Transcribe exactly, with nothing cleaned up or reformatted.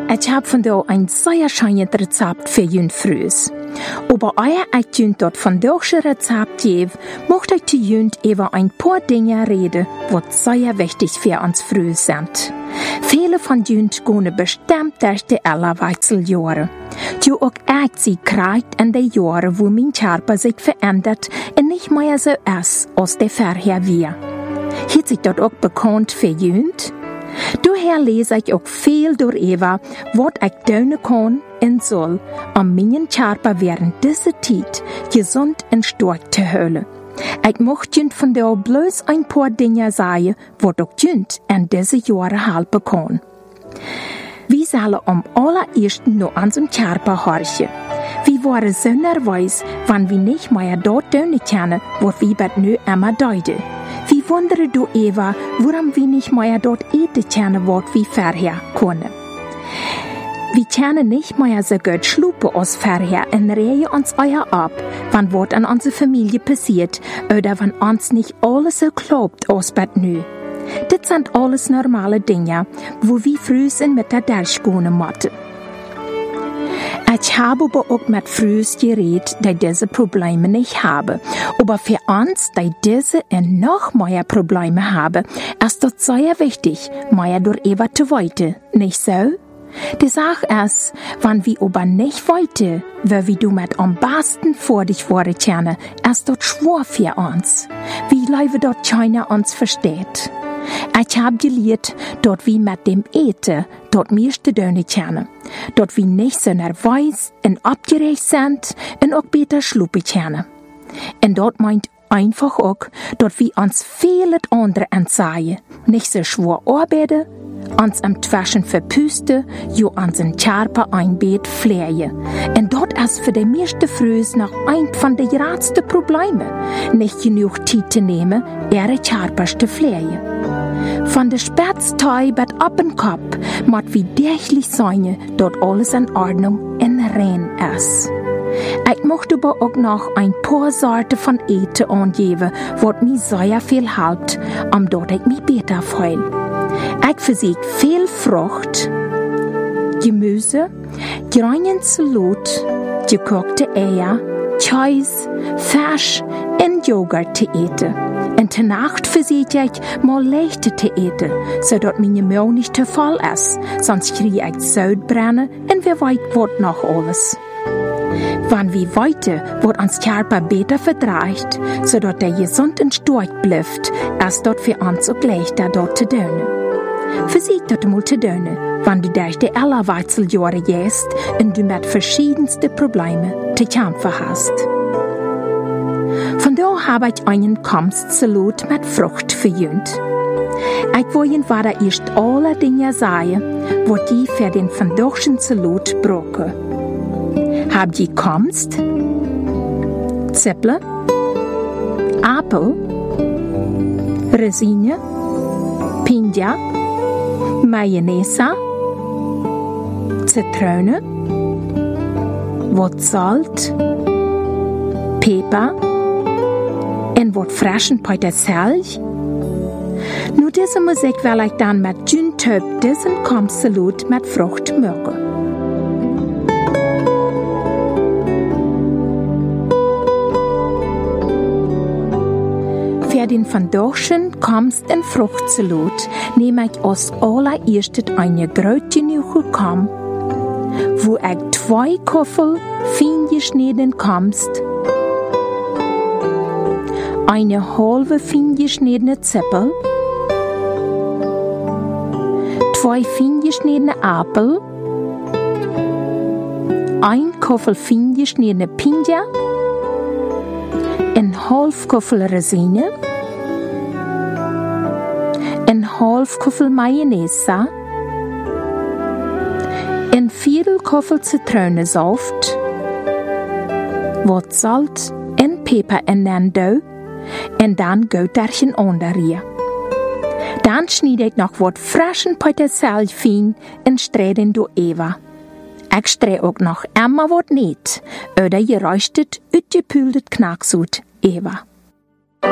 Ich habe von da ein sehr schönes Rezept für jün frühs. Aber euer ich jün dort von deutsche Rezept gebe, möchte ich zu jün über ein paar Dinge reden, was sehr wichtig für uns früh sind. Viele von jün gehen bestimmt durch die Allerwechseljahre. Die auch echt sie kriegt in den Jahren, wo mein Körper sich verändert und nicht mehr so ist, als der vorher war. Hat sich dort auch bekannt für jün? Daher lese ich auch viel darüber, was ich tun kann und soll, um meinen Körper während dieser Zeit gesund und stark zu halten. Ich möchte von da bloß ein paar Dinge sagen, was ich in diesen Jahren helfen kann. Wir sollen am allerersten noch an unserem Körper horchen. Wir waren so nervös, wenn wir nicht mehr dort tun können, was wir bei nu immer deuten. Wir wundern darüber, warum wir nicht mehr dort eten können, was wir vorher können. Wir können nicht mehr so gut schlafen als vorher und regen uns euer ab, wenn was an unserer Familie passiert oder wenn uns nicht alles so klappt als bei nu. Das sind alles normale Dinge, wo wir früh sind mit der durchgehen müssen. Ich habe aber auch mit frühs geredet, die diese Probleme nicht haben. Aber für uns, die diese und noch mehr Probleme haben, ist das sehr wichtig, mehr darüber zu weiten. Nicht so? Die Sache ist, wenn wir aber nicht weiten, weil wir damit am besten vor dich worden können, ist das schwer für uns. Wie leider dort keiner uns versteht. Ich habe gelernt, dort wie mit dem Eten, dort meiste Döne kennen. Dort wie nicht so nervös und abgeregt sind und auch besser schlafen können. Und dort meint einfach auch, dort wie uns viele andere Anzeigen, nicht so schwer arbeiten, uns am Twaschen verpusten, jo unseren Körper ein Bett pflegen. Und dort ist für die meisten Frühs noch ein von den größten Problemen, nicht genug Zeit zu nehmen, ihre Körper zu pflegen. Von der Spätztei bis ab den Kopf muss wie deutlich sein, dort alles in Ordnung und rein ist. Ich möchte aber auch noch ein paar Sorten von Eten angeben, was mir sehr viel hilft, um dort ich mich besser fühle. Ich versiege viel Frucht, Gemüse, grünen Salat, gekochte Eier, Käse, Fisch und Joghurt zu eten. Und zur Nacht versiege ich mal leichter zu eten, sodass meine Maul nicht zu voll ist, sonst kriege ich Sodbrennen und wer weiß was noch alles. Wenn wir weiter, wird uns Körper besser verdreht, sodass der gesund und stark bleibt, ist dort für uns auch leichter dort zu tun. Versieg dort mal zu tun, wenn du durch die Allerwechseljahre gehst und du mit verschiedensten Problemen zu kämpfen hast. Von da habe ich einen Kommstsalat mit Frucht verjüngt. Ich wollte weiter erst alle Dinge sagen, was die für den vandaagschen Salat brauchen. Habt ihr Kommst, Zwiebeln, Apfel, Rosine, Pinja, Mayonnaise, Zitrone, wat Salz, Pfeffer und wat frischen Petersilie. Nur diese Musik will ich dann mit Jüntöp diesen Kommstsalat mit Frucht mögen. Für den vandaagschen Kommst- und Fruchtsalat nehme ich als allererstes eine große Nudelkam, wo ich zwei Köffel fein geschnittenen Kommst, eine halbe fein geschnittene Zwiebel, zwei fein geschnittene Apfel, ein Köffel fein geschnittene Pinja, ein halb Köffel Rosine, ein halb Köffel Mayonnaise, ein Viertel Köffel Zitronensaft, was Salz und Pfeffer ineinander und dann Götterchen unterrühren. Dann schneide ich noch was frischen Petersilie fein und streue den darüber. Ich streue auch noch einmal was nicht oder geröstet, ausgepültet Knacksud über.